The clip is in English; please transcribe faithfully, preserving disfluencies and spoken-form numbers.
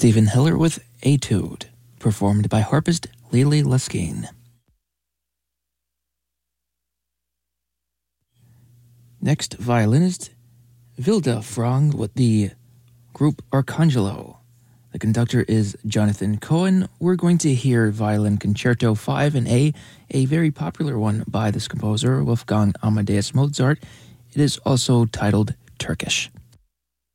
Stephen Hiller with Etude, performed by harpist Lily Luskin. Next, violinist Vilda Frang with the group Arcangelo. The conductor is Jonathan Cohen. We're going to hear Violin Concerto five in A, a very popular one by this composer, Wolfgang Amadeus Mozart. It is also titled Turkish.